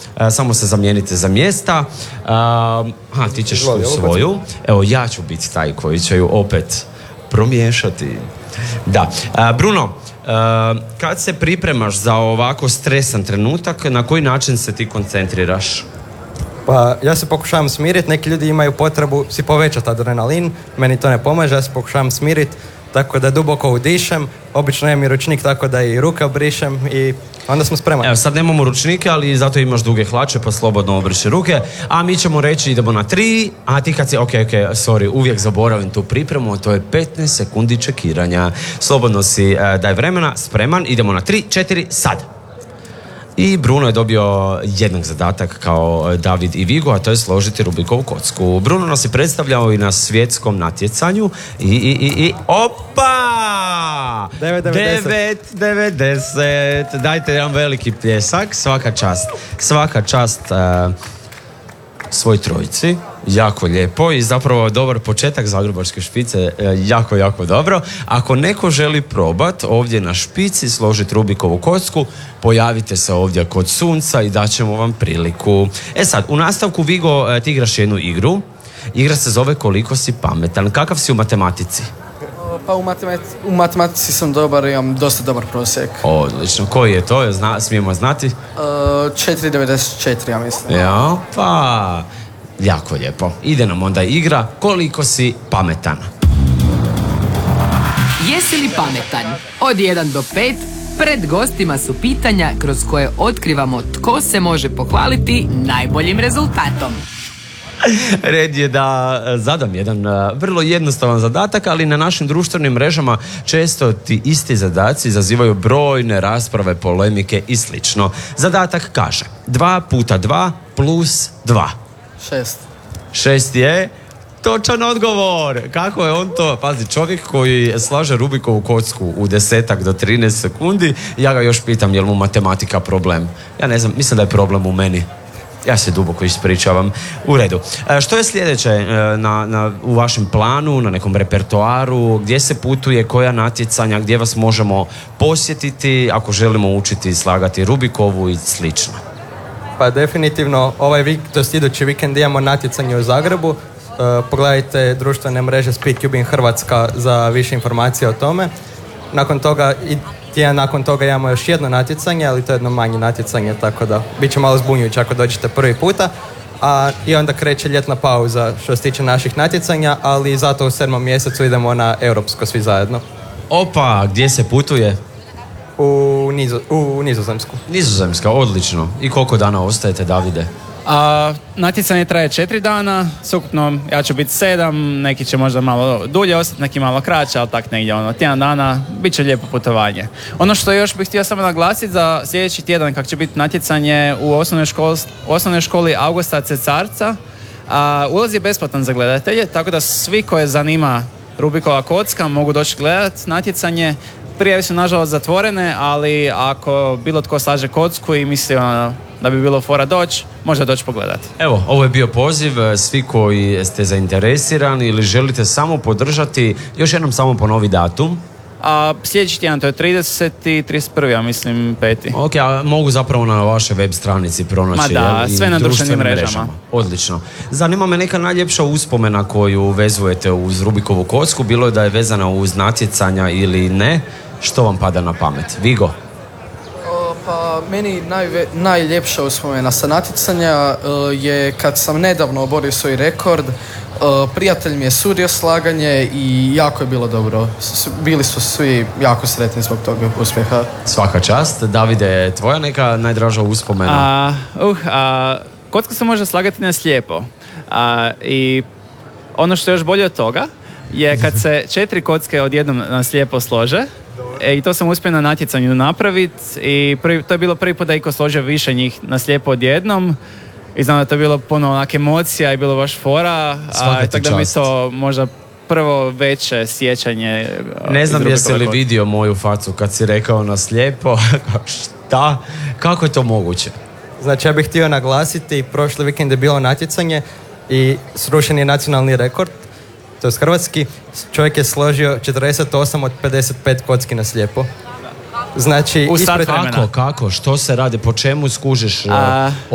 samo se zamijenite za mjesta. Ti ćeš svoju. Evo, ja ću biti taj koji će ju opet promiješati. Da. Bruno, kad se pripremaš za ovako stresan trenutak, na koji način se ti koncentriraš? Pa ja se pokušavam smiriti, neki ljudi imaju potrebu si povećati adrenalin, meni to ne pomaže, ja se pokušavam smiriti, tako da duboko udišem, obično imam i ručnik tako da i ruka obrišem i onda smo spremani. Evo, sad nemamo ručnike, ali zato imaš duge hlače, pa slobodno obriši ruke, a mi ćemo reći idemo na 3, a ti kad si, uvijek zaboravim tu pripremu, to je 15 sekundi čekiranja. Slobodno si daj vremena, spreman, idemo na 3, 4, sad. I Bruno je dobio jednak zadatak kao David i Vigo, a to je složiti Rubikovu kocku. Bruno nas je predstavljao i na svjetskom natjecanju i opa! 9,90. Dajte jedan veliki pljesak, svaka čast svoj trojici. Jako lijepo i zapravo dobar početak zagrebačke špice, jako dobro. Ako neko želi probat ovdje na špici složiti Rubikovu kocku, pojavite se ovdje kod sunca i daćemo vam priliku. Sad, u nastavku Vigo, ti igraš jednu igru. Igra se zove Koliko si pametan. Kakav si u matematici? Pa u matematici sam dobar, imam dosta dobar prosjek. Odlično. Koji je to? Smijemo znati? 4,94 ja mislim. Ja, pa... Jako lijepo. Ide nam onda igra Koliko si pametan. Jesi li pametan? Od 1 do 5 pred gostima su pitanja kroz koje otkrivamo tko se može pohvaliti najboljim rezultatom. Red je da zadam jedan vrlo jednostavan zadatak, ali na našim društvenim mrežama često ti isti zadaci izazivaju brojne rasprave, polemike i slično. Zadatak kaže 2 puta 2 plus 2. 6 je točan odgovor. Kako je on to? Pazi, čovjek koji slaže Rubikovu kocku u 10 do 13 sekundi, ja ga još pitam je li mu matematika problem. Ja ne znam, mislim da je problem u meni. Ja se duboko ispričavam. U redu. Što je sljedeće u vašem planu, na nekom repertoaru? Gdje se putuje, koja natjecanja, gdje vas možemo posjetiti ako želimo učiti slagati Rubikovu i slično? Pa definitivno idući vikend imamo natjecanje u Zagrebu. Pogledajte društvene mreže Speedcubing Hrvatska za više informacija o tome. Nakon toga imamo još jedno natjecanje, ali to je jedno manje natjecanje, tako da bit će malo zbunjujuće ako dođete prvi puta. I onda kreće ljetna pauza što se tiče naših natjecanja, ali zato u 7. mjesecu idemo na europsko svi zajedno. Opa, gdje se putuje? U Nizozemsku. Nizozemska, odlično. I koliko dana ostajete, Davide? Natjecanje traje 4 dana, ukupno ja ću biti 7, neki će možda malo dulje ostati, neki malo kraće, ali tak negdje tjedan dana, bit će lijepo putovanje. Ono što još bih htio samo naglasiti za sljedeći tjedan kako će biti natjecanje u osnovnoj školi Augusta Cecarca, ulaz je besplatan za gledatelje, tako da svi koje zanima Rubikova kocka mogu doći gledati natjecanje. Prijave su nažalost zatvorene, ali ako bilo tko slaže kocku i misli da bi bilo fora doći, može doći pogledati. Evo, ovo je bio poziv, svi koji ste zainteresirani ili želite samo podržati, još jednom samo ponovi datum. Sljedeći tjedan to je 30. i 31. ja mislim 5. Ok, a mogu zapravo na vašoj web stranici pronaći. Sve na društvenim mrežama. Odlično. Zanima me neka najljepša uspomena koju vezujete uz Rubikovu kocku, bilo je da je vezana uz natjecanja ili ne. Što vam pada na pamet? Vigo? Pa meni najljepša uspomena sa natjecanja je kad sam nedavno oborio svoj rekord. Prijatelj mi je sudio slaganje i jako je bilo dobro. Bili su svi jako sretni zbog toga uspjeha. Svaka čast. Davide, tvoja neka najdraža uspomena? Kocka se može slagati na slijepo. I ono što je još bolje od toga je kad se 4 kocke odjednom na slijepo slože. I to sam uspio na natjecanju napraviti i to je bilo prvi put da iko složio više njih na slijepo odjednom i znam da to je bilo puno onak emocija i bilo baš fora, tako da mi to možda prvo veće sjećanje. Ne znam jesi li vidio moju facu kad si rekao na slijepo. Šta? Kako je to moguće? Znači ja bih htio naglasiti, prošli vikend je bilo natjecanje i srušen je nacionalni rekord. To je hrvatski, čovjek je složio 48 od 55 kocki na slijepo. Znači, Kako? Što se radi? Po čemu skužiš?